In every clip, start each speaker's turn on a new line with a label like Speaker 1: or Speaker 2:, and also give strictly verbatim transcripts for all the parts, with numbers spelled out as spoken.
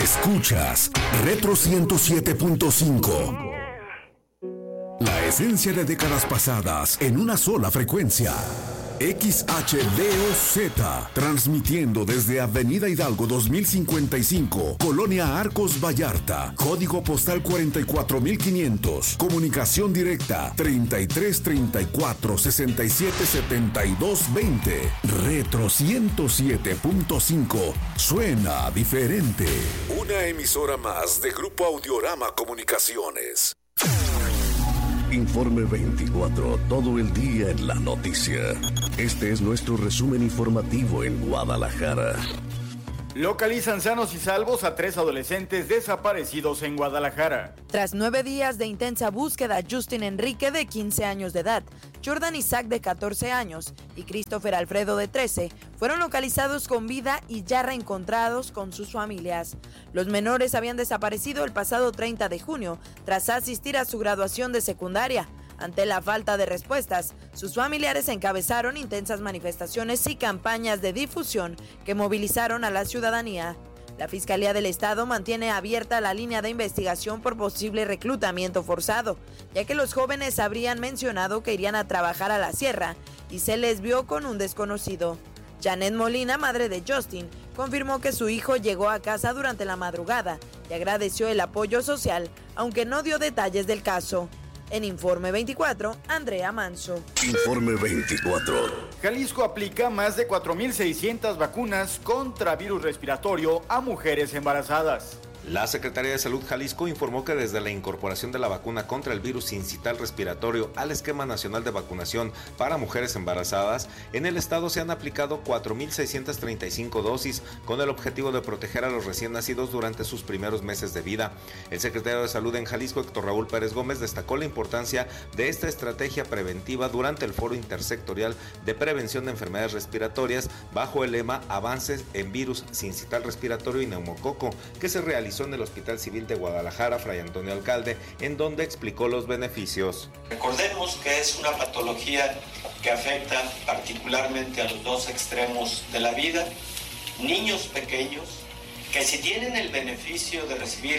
Speaker 1: Escuchas Retro ciento siete punto cinco. La esencia de décadas pasadas en una sola frecuencia. X H D O Z, transmitiendo desde Avenida Hidalgo dos mil cincuenta y cinco, Colonia Arcos Vallarta, código postal cuarenta y cuatro mil quinientos, comunicación directa treinta y tres treinta y cuatro sesenta y siete setenta y dos veinte. Retro ciento siete punto cinco, suena diferente. Una emisora más de Grupo Audiorama Comunicaciones. Informe veinticuatro, todo el día en la noticia. Este es nuestro resumen informativo en Guadalajara.
Speaker 2: Localizan sanos y salvos a tres adolescentes desaparecidos en Guadalajara.
Speaker 3: Tras nueve días de intensa búsqueda, Justin Enrique, de quince años de edad, Jordan Isaac, de catorce años, y Christopher Alfredo, de trece, fueron localizados con vida y ya reencontrados con sus familias. Los menores habían desaparecido el pasado treinta de junio, tras asistir a su graduación de secundaria. Ante la falta de respuestas, sus familiares encabezaron intensas manifestaciones y campañas de difusión que movilizaron a la ciudadanía. La Fiscalía del Estado mantiene abierta la línea de investigación por posible reclutamiento forzado, ya que los jóvenes habrían mencionado que irían a trabajar a la sierra y se les vio con un desconocido. Janet Molina, madre de Justin, confirmó que su hijo llegó a casa durante la madrugada y agradeció el apoyo social, aunque no dio detalles del caso. En Informe veinticuatro, Andrea Manso.
Speaker 1: Informe veinticuatro.
Speaker 2: Jalisco aplica más de cuatro mil seiscientas vacunas contra virus respiratorio a mujeres embarazadas.
Speaker 4: La Secretaría de Salud Jalisco informó que desde la incorporación de la vacuna contra el virus sincital respiratorio al esquema nacional de vacunación para mujeres embarazadas, en el estado se han aplicado cuatro mil seiscientas treinta y cinco dosis con el objetivo de proteger a los recién nacidos durante sus primeros meses de vida. El secretario de Salud en Jalisco, Héctor Raúl Pérez Gómez, destacó la importancia de esta estrategia preventiva durante el Foro Intersectorial de Prevención de Enfermedades Respiratorias bajo el lema Avances en Virus Sincital Respiratorio y Neumococo, que se realizó en el Hospital Civil de Guadalajara, Fray Antonio Alcalde, en donde explicó los beneficios.
Speaker 5: Recordemos que es una patología que afecta particularmente a los dos extremos de la vida, niños pequeños que si tienen el beneficio de recibir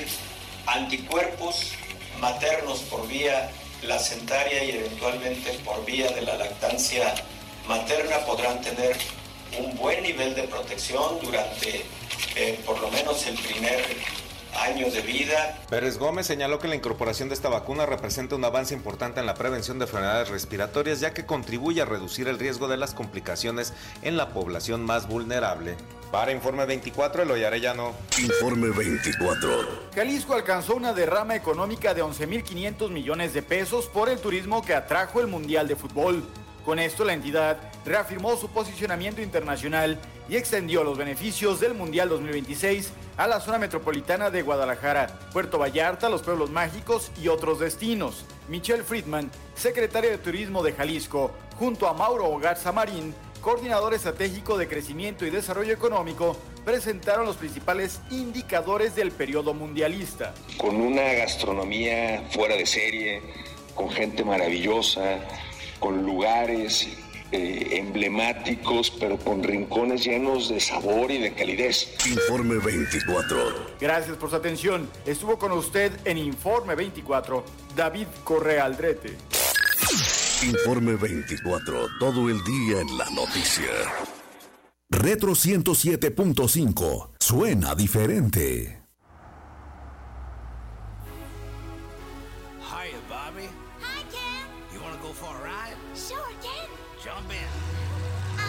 Speaker 5: anticuerpos maternos por vía placentaria y eventualmente por vía de la lactancia materna, podrán tener un buen nivel de protección durante eh, por lo menos el primer años de vida.
Speaker 4: Pérez Gómez señaló que la incorporación de esta vacuna representa un avance importante en la prevención de enfermedades respiratorias, ya que contribuye a reducir el riesgo de las complicaciones en la población más vulnerable. Para Informe veinticuatro, Eloy Arellano.
Speaker 1: Informe veinticuatro.
Speaker 2: Jalisco alcanzó una derrama económica de once mil quinientos millones de pesos por el turismo que atrajo el Mundial de Fútbol. Con esto, la entidad reafirmó su posicionamiento internacional y extendió los beneficios del Mundial dos mil veintiséis a la zona metropolitana de Guadalajara, Puerto Vallarta, los pueblos mágicos y otros destinos. Michelle Friedman, secretaria de Turismo de Jalisco, junto a Mauro Garza Marín, coordinador estratégico de crecimiento y desarrollo económico, presentaron los principales indicadores del periodo mundialista.
Speaker 6: Con una gastronomía fuera de serie, con gente maravillosa, con lugares eh, emblemáticos, pero con rincones llenos de sabor y de calidez.
Speaker 1: Informe veinticuatro.
Speaker 2: Gracias por su atención. Estuvo con usted en Informe veinticuatro, David Correa Aldrete.
Speaker 1: Informe veinticuatro, todo el día en la noticia. Retro ciento siete punto cinco, suena diferente.
Speaker 7: Hiya, Bobby.
Speaker 8: Hi, Ken.
Speaker 7: You want to go for a ride?
Speaker 8: Sure, Ken.
Speaker 7: Jump in.